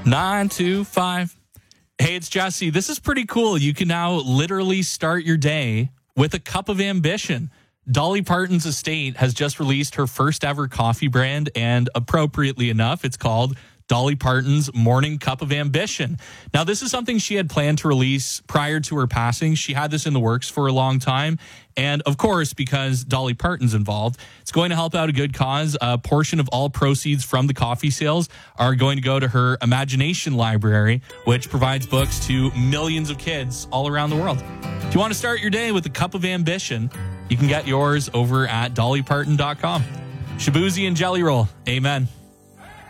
925. Hey, it's Jesse. This is pretty cool. You can now literally start your day with a cup of ambition. Dolly Parton's estate has just released her first ever coffee brand, and appropriately enough, it's called Dolly Parton's Morning Cup of Ambition. Now, this is something she had planned to release prior to her passing. She had this in the works for a long time. And of course, because Dolly Parton's involved, it's going to help out a good cause. A portion of all proceeds from the coffee sales are going to go to her Imagination Library, which provides books to millions of kids all around the world. If you want to start your day with a cup of ambition, you can get yours over at dollyparton.com. Shabuzi and Jelly Roll. Amen.